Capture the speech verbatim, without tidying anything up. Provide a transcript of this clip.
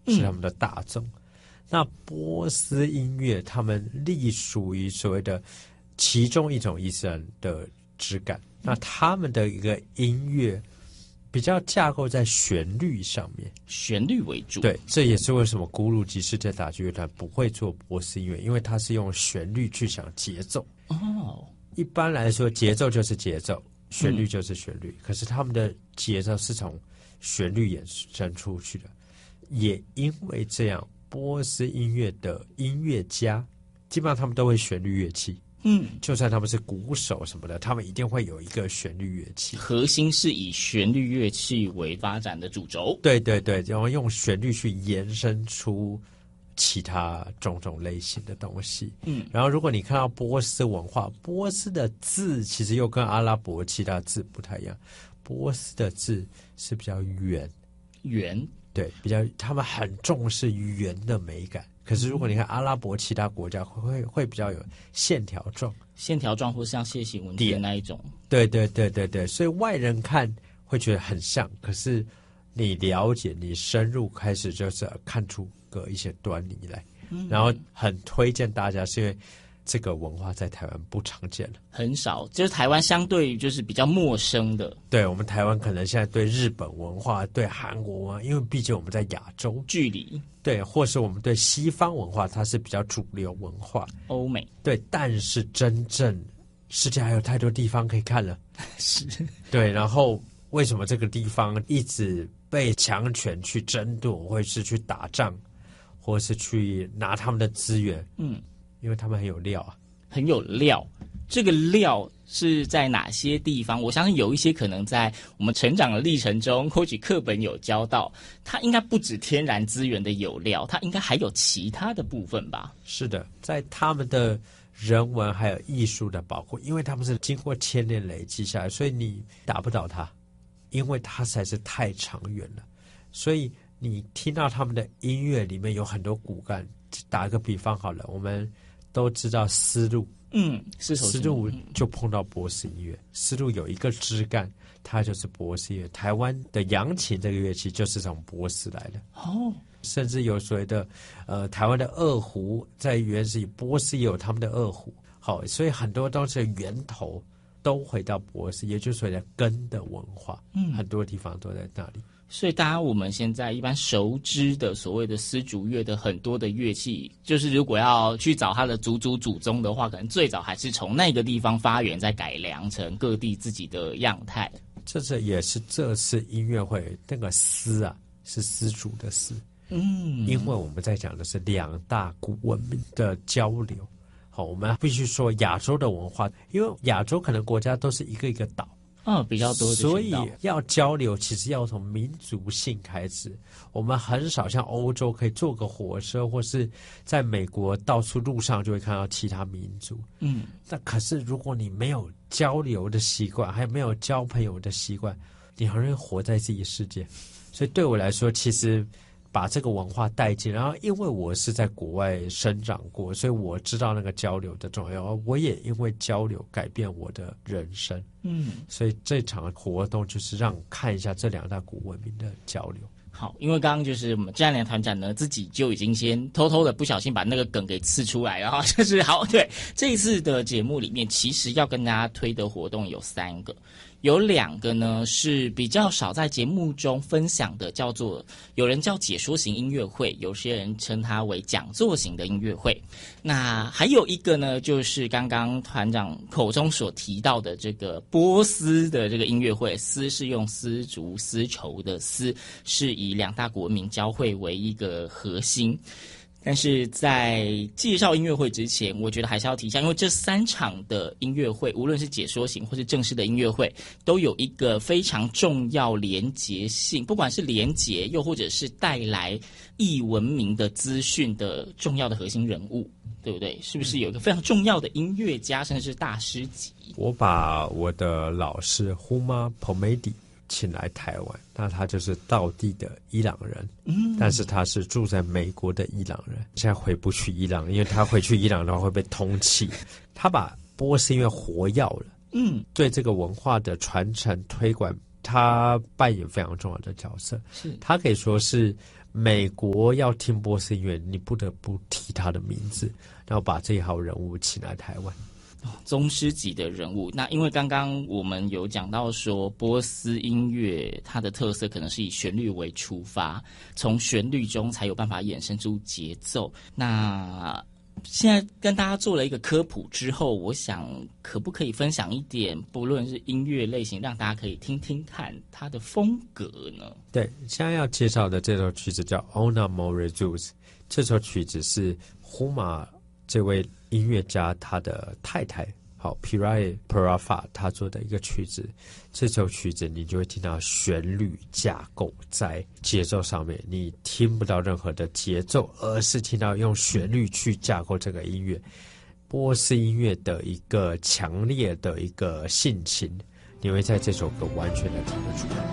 是他们的大宗。嗯、那波斯音乐，他们隶属于所谓的其中一种伊斯兰的质感。嗯、那他们的一个音乐比较架构在旋律上面， 旋律为主。 对，这也是为什么古鲁吉世界打击乐团不会做波斯音乐，因为它是用旋律去想节奏。 哦， 一般来说，节奏就是节奏，旋律就是旋律。嗯、可是他们的节奏是从旋律衍生出去的。也因为这样，波斯音乐的音乐家基本上他们都会旋律乐器。嗯，就算他们是鼓手什么的，他们一定会有一个旋律乐器， 核心是以旋律乐器为发展的主轴。 对对对，然后用旋律去延伸出其他种种类型的东西。嗯，然后如果你看到波斯文化，波斯的字其实又跟阿拉伯其他字不太一样，波斯的字是比较圆， 圆， 对，比较他们很重视圆的美感。可是如果你看阿拉伯其他国家会会会比较有线条状， 线条状或像楔形文字的那一种， 对对对对对，所以外人看会觉得很像，可是你了解，你深入开始就是看出个一些端倪来，嗯、然后很推荐大家，是因为这个文化在台湾不常见了， 很少，就是台湾相对就是比较陌生的。 对，我们台湾可能现在对日本文化、对韩国文化，因为毕竟我们在亚洲距离， 对，或是我们对西方文化，它是比较主流文化， 欧美， 对，但是真正世界还有太多地方可以看了， 是， 对，然后为什么这个地方一直被强权去争夺，或是去打仗，或是去拿他们的资源？嗯。因为他们很有料啊， 很有料。这个料是在哪些地方？我相信有一些可能在我们成长的历程中，或许课本有教到，它应该不止天然资源的有料，它应该还有其他的部分吧？ 是的，在他们的人文还有艺术的保护，因为他们是经过千年累积下来，所以你打不倒它，因为它实在是太长远了。所以你听到他们的音乐里面有很多骨干。打个比方好了，我们都知道丝路， 嗯，丝丝路就碰到波斯音乐，丝路有一个枝干，它就是波斯音乐。台湾的扬琴这个乐器就是从波斯来的哦，甚至有所谓的呃台湾的二胡，在原始波斯也有他们的二胡，好，所以很多东西的源头都回到波斯，也就是所谓的根的文化，嗯，很多地方都在那里。 所以大家我们现在一般熟知的所谓的丝竹乐的很多的乐器，就是如果要去找它的祖祖祖宗的话，可能最早还是从那个地方发源，再改良成各地自己的样态。 这次也是这次音乐会那个丝啊，是丝竹的丝，嗯，因为我们在讲的是两大古文明的交流。好，我们必须说亚洲的文化，因为亚洲可能国家都是一个一个岛。 嗯，比较多的， 所以要交流，其实要从民族性开始。我们很少像欧洲可以坐个火车，或是在美国到处路上就会看到其他民族。嗯，那可是如果你没有交流的习惯，还没有交朋友的习惯，你很容易活在自己世界。所以对我来说，其实把这个文化带进，然后因为我是在国外生长过，所以我知道那个交流的重要，我也因为交流改变我的人生。嗯，所以这场活动就是让看一下这两大古文明的交流。 好，因为刚刚就是我们战联团长呢自己就已经先偷偷的不小心把那个梗给刺出来，然后就是好，对，这一次的节目里面其实要跟大家推的活动有三个。有两个呢是比较少在节目中分享的，叫做有人叫解说型音乐会，有些人称它为讲座型的音乐会。那还有一个呢，就是刚刚团长口中所提到的这个波斯的这个音乐会，丝是用丝竹丝绸的丝，是以两大古文明交汇为一个核心。但是在介绍音乐会之前，我觉得还是要提一下，因为这三场的音乐会，无论是解说型或是正式的音乐会，都有一个非常重要连结性，不管是连结，又或者是带来异文明的资讯的重要的核心人物，对不对？是不是有一个非常重要的音乐家，甚至是大师级？ 我把我的老师 Huma Pomedi请来台湾，那他就是道地的伊朗人，嗯，但是他是住在美国的伊朗人，现在回不去伊朗，因为他回去伊朗的话会被通缉。他把波斯音乐活跃了，嗯，对这个文化的传承推广，他扮演非常重要的角色。是，他可以说是美国要听波斯音乐，你不得不提他的名字，然后把这一号人物请来台湾。 宗师级的人物。那因为刚刚我们有讲到说，波斯音乐它的特色可能是以旋律为出发，从旋律中才有办法衍生出节奏。那现在跟大家做了一个科普之后，我想可不可以分享一点，不论是音乐类型，让大家可以听听看它的风格呢？对， 现在要介绍的这首曲子叫 Ona Morezuz， 这首曲子是胡马这位音乐家他的太太好 Pirai Parafa 他做的一个曲子。这首曲子你就会听到旋律架构在节奏上面，你听不到任何的节奏，而是听到用旋律去架构这个音乐。波斯音乐的一个强烈的一个性情，你会在这首歌完全的听得出来。